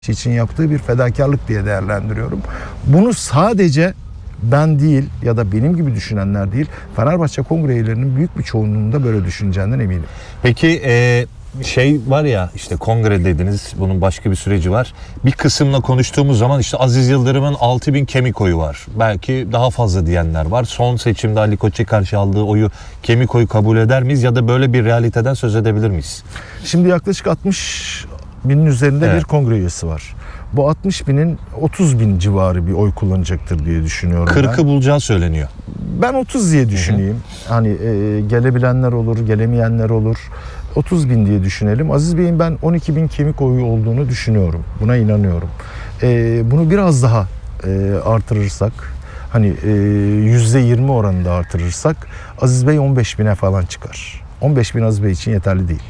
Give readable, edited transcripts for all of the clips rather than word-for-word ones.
için yaptığı bir fedakarlık diye değerlendiriyorum. Bunu sadece ben değil ya da benim gibi düşünenler değil, Fenerbahçe kongre üyelerinin büyük bir çoğunluğunda böyle düşüneceğinden eminim. Peki şey var ya, işte kongre dediniz, bunun başka bir süreci var. Bir kısımla konuştuğumuz zaman işte Aziz Yıldırım'ın 6.000 kemik oyu var. Belki daha fazla diyenler var. Son seçimde Ali Koç'a karşı aldığı oyu, kemik oyu kabul eder miyiz ya da böyle bir realiteden söz edebilir miyiz? Şimdi yaklaşık 60 binin üzerinde bir kongre üyesi var. Bu 60 binin 30 bin civarı bir oy kullanacaktır diye düşünüyorum. 40'ı bulacağı söyleniyor. Ben 30 diye düşüneyim. Hani gelebilenler olur, gelemeyenler olur. 30 bin diye düşünelim. Aziz Bey'in ben 12 bin kemik oyu olduğunu düşünüyorum. Buna inanıyorum. Bunu biraz daha artırırsak, hani %20 oranında artırırsak Aziz Bey 15 bine falan çıkar. 15 bin Aziz Bey için yeterli değil.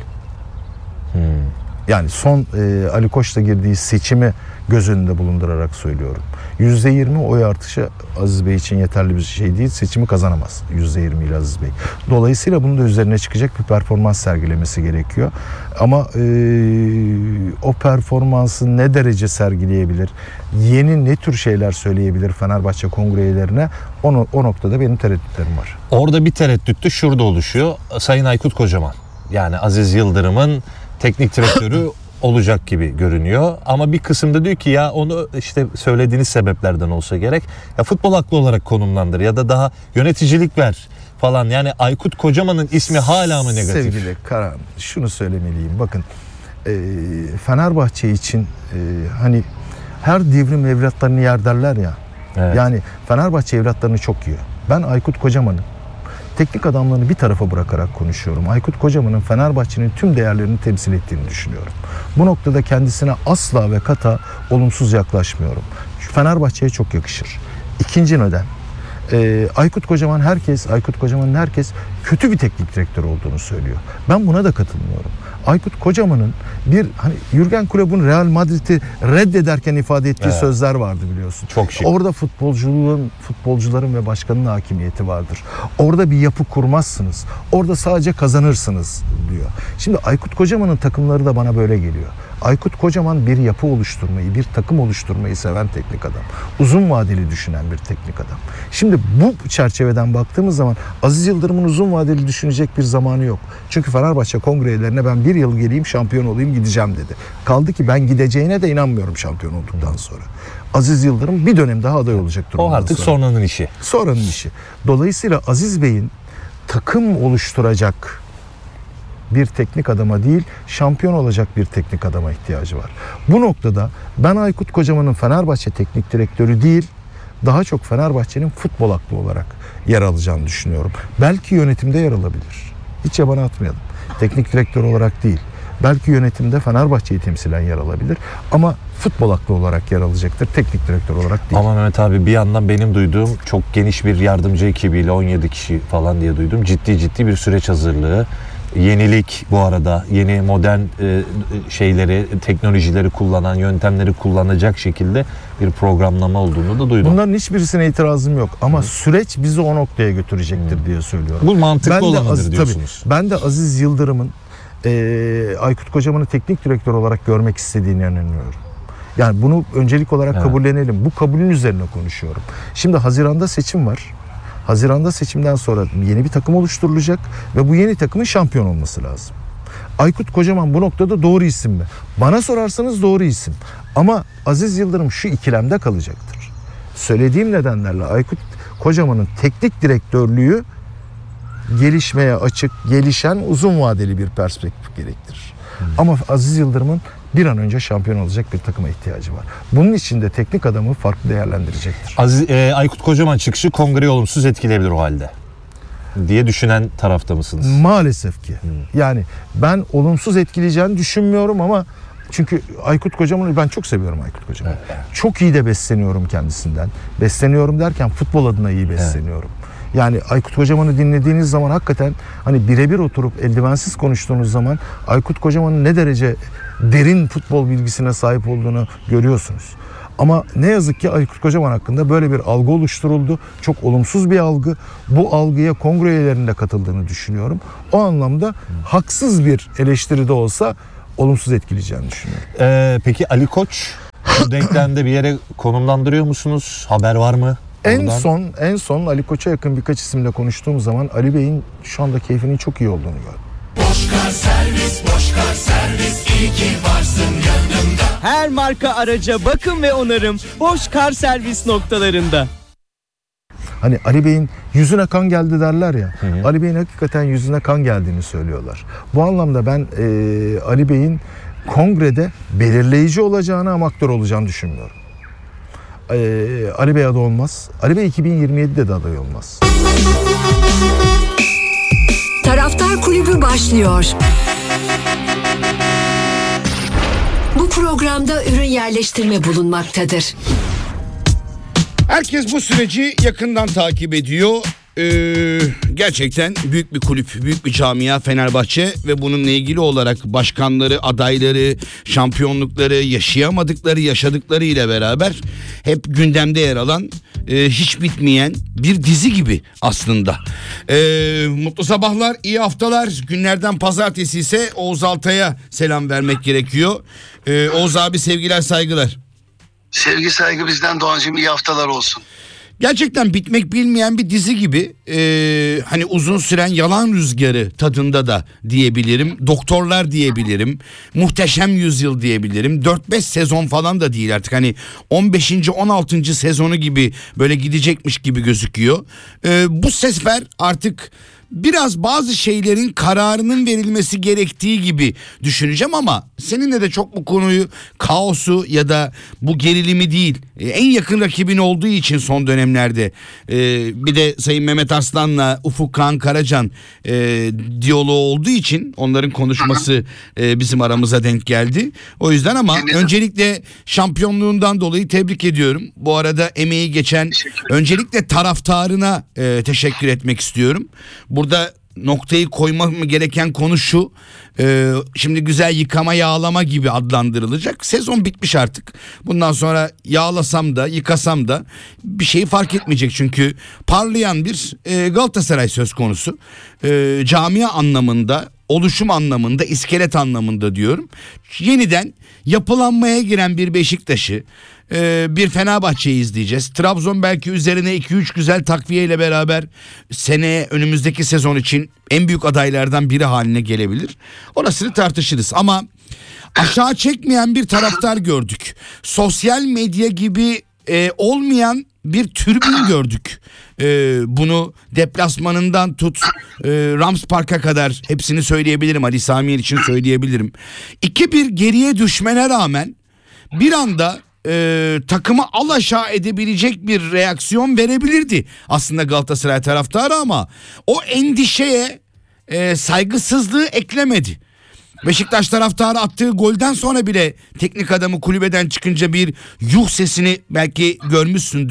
Yani son Ali Koç'la girdiği seçimi göz önünde bulundurarak söylüyorum. %20 oy artışı Aziz Bey için yeterli bir şey değil. Seçimi kazanamaz %20 ile Aziz Bey. Dolayısıyla bunun da üzerine çıkacak bir performans sergilemesi gerekiyor. Ama o performansı ne derece sergileyebilir? Yeni ne tür şeyler söyleyebilir Fenerbahçe kongre üyelerine? O noktada benim tereddütlerim var. Orada bir tereddüt de şurada oluşuyor. Sayın Aykut Kocaman, yani Aziz Yıldırım'ın teknik direktörü olacak gibi görünüyor. Ama bir kısımda diyor ki ya onu işte söylediğiniz sebeplerden olsa gerek, ya futbol aklı olarak konumlandır ya da daha yöneticilik ver falan. Yani Aykut Kocaman'ın ismi hala mı negatif? Sevgili Karan, şunu söylemeliyim. Bakın Fenerbahçe için hani her devrim evlatlarını yer derler ya. Evet. Yani Fenerbahçe evlatlarını çok yiyor. Ben Aykut Kocaman'ın teknik adamlarını bir tarafa bırakarak konuşuyorum. Aykut Kocaman'ın Fenerbahçe'nin tüm değerlerini temsil ettiğini düşünüyorum. Bu noktada kendisine asla ve kata olumsuz yaklaşmıyorum. Fenerbahçe'ye çok yakışır. İkinci neden, Aykut Kocaman'ın herkes kötü bir teknik direktör olduğunu söylüyor. Ben buna da katılmıyorum. Aykut Kocaman'ın hani Jürgen Klopp'un Real Madrid'i reddederken ifade ettiği sözler vardı, biliyorsun. Çok şık. Orada futbolcuların ve başkanın hakimiyeti vardır. Orada bir yapı kurmazsınız. Orada sadece kazanırsınız diyor. Şimdi Aykut Kocaman'ın takımları da bana böyle geliyor. Aykut Kocaman bir yapı oluşturmayı, bir takım oluşturmayı seven teknik adam. Uzun vadeli düşünen bir teknik adam. Şimdi bu çerçeveden baktığımız zaman Aziz Yıldırım'ın uzun vadeli düşünecek bir zamanı yok. Çünkü Fenerbahçe kongrelerine ben bir yıl geleyim, şampiyon olayım, gideceğim dedi. Kaldı ki ben gideceğine de inanmıyorum şampiyon olduktan sonra. Aziz Yıldırım bir dönem daha aday olacaktır. O artık sonranın işi. Sonranın işi. Dolayısıyla Aziz Bey'in takım oluşturacak bir teknik adama değil, şampiyon olacak bir teknik adama ihtiyacı var. Bu noktada ben Aykut Kocaman'ın Fenerbahçe teknik direktörü değil, daha çok Fenerbahçe'nin futbol aklı olarak yer alacağını düşünüyorum. Belki yönetimde yer alabilir. Hiç yabana atmayalım. Teknik direktör olarak değil. Belki yönetimde Fenerbahçe'yi temsilen yer alabilir ama futbol aklı olarak yer alacaktır. Teknik direktör olarak değil. Ama Mehmet abi, bir yandan benim duyduğum çok geniş bir yardımcı ekibiyle 17 kişi falan diye duydum. Ciddi bir süreç hazırlığı. Yenilik, bu arada yeni modern şeyleri, teknolojileri kullanan, yöntemleri kullanacak şekilde bir programlama olduğunu da duydum. Bunların hiçbirisine itirazım yok ama süreç bizi o noktaya götürecektir diye söylüyorum. Bu mantıklı olanıdır diyorsunuz. Ben de Aziz Yıldırım'ın Aykut Kocaman'ı teknik direktör olarak görmek istediğine inanıyorum. Yani bunu öncelik olarak kabullenelim. Bu kabulün üzerine konuşuyorum. Şimdi Haziran'da seçim var. Haziran'da seçimden sonra yeni bir takım oluşturulacak ve bu yeni takımın şampiyon olması lazım. Aykut Kocaman bu noktada doğru isim mi? Bana sorarsanız doğru isim. Ama Aziz Yıldırım şu ikilemde kalacaktır. Söylediğim nedenlerle Aykut Kocaman'ın teknik direktörlüğü gelişmeye açık, gelişen uzun vadeli bir perspektif gerektirir. Ama Aziz Yıldırım'ın bir an önce şampiyon olacak bir takıma ihtiyacı var. Bunun için de teknik adamı farklı değerlendirecektir. Aykut Kocaman çıkışı kongreyi olumsuz etkileyebilir o halde diye düşünen tarafta mısınız? Maalesef ki. Yani ben olumsuz etkileyeceğini düşünmüyorum ama çünkü Aykut Kocaman'ı ben çok seviyorum, Aykut Kocaman'ı. Çok iyi de besleniyorum kendisinden. Besleniyorum derken futbol adına iyi besleniyorum. Yani Aykut Kocaman'ı dinlediğiniz zaman hakikaten hani birebir oturup eldivensiz konuştuğunuz zaman Aykut Kocaman'ın ne derece derin futbol bilgisine sahip olduğunu görüyorsunuz. Ama ne yazık ki Aykut Kocaman hakkında böyle bir algı oluşturuldu. Çok olumsuz bir algı. Bu algıya kongre üyelerinin de katıldığını düşünüyorum. O anlamda haksız bir eleştiri de olsa olumsuz etkileyeceğini düşünüyorum. Peki Ali Koç bu denklemde bir yere konumlandırıyor musunuz? Haber var mı? En son Ali Koç'a yakın birkaç isimle konuştuğum zaman Ali Bey'in şu anda keyfinin çok iyi olduğunu gördüm. Boşkar servis, iyi ki varsın yanımda. Her marka araca bakım ve onarım Boşkar servis noktalarında. Hani Ali Bey'in yüzüne kan geldi derler ya. Ali Bey'in hakikaten yüzüne kan geldiğini söylüyorlar. Bu anlamda ben Ali Bey'in kongrede belirleyici olacağını ama aktör olacağını düşünmüyorum. Ali Bey aday olmaz. Ali Bey 2027'de de aday olmaz. Taraftar Kulübü başlıyor. Bu programda ürün yerleştirme bulunmaktadır. Herkes bu süreci yakından takip ediyor. Gerçekten büyük bir kulüp, büyük bir camia Fenerbahçe ve bununla ilgili olarak başkanları, adayları, şampiyonlukları, yaşayamadıkları, yaşadıkları ile beraber hep gündemde yer alan hiç bitmeyen bir dizi gibi aslında. Mutlu sabahlar, iyi haftalar. Günlerden pazartesi ise Oğuz Altay'a selam vermek gerekiyor. Oğuz abi sevgiler, saygılar. Sevgi saygı bizden Doğancığım, iyi haftalar olsun. Gerçekten bitmek bilmeyen bir dizi gibi hani uzun süren Yalan Rüzgarı tadında da diyebilirim. Doktorlar diyebilirim. Muhteşem Yüzyıl diyebilirim. 4-5 sezon falan da değil artık, hani 15. 16. sezonu gibi böyle gidecekmiş gibi gözüküyor. Bu sefer artık biraz bazı şeylerin kararının verilmesi gerektiği gibi düşüneceğim ama seninle de çok bu konuyu, kaosu ya da bu gerilimi değil, en yakın rakibin olduğu için son dönemlerde bir de Sayın Mehmet Arslan'la Ufuk Kağan Karacan diyaloğu olduğu için onların konuşması bizim aramıza denk geldi. O yüzden ama öncelikle şampiyonluğundan dolayı tebrik ediyorum. Bu arada emeği geçen öncelikle taraftarına teşekkür etmek istiyorum. Burada noktayı koymam gereken konu şu. Şimdi güzel yıkama yağlama gibi adlandırılacak. Sezon bitmiş artık. Bundan sonra yağlasam da yıkasam da bir şey fark etmeyecek. Çünkü parlayan bir Galatasaray söz konusu. Camia anlamında, oluşum anlamında, iskelet anlamında diyorum. Yeniden yapılanmaya giren bir Beşiktaş'ı, bir Fenerbahçe'yi izleyeceğiz. Trabzon belki üzerine 2-3 güzel takviyeyle beraber seneye, önümüzdeki sezon için en büyük adaylardan biri haline gelebilir. Orasını tartışırız ama aşağı çekmeyen bir taraftar gördük. Sosyal medya gibi olmayan bir tribün gördük. Bunu deplasmanından tut Rams Park'a kadar hepsini söyleyebilirim. Ali Sami Yen için söyleyebilirim. 2-1 geriye düşmene rağmen bir anda takımı alaşağı edebilecek bir reaksiyon verebilirdi aslında Galatasaray taraftarı ama o endişeye saygısızlığı eklemedi. Beşiktaş taraftarı attığı golden sonra bile teknik adamı kulübeden çıkınca bir yuh sesini belki görmüşsündür.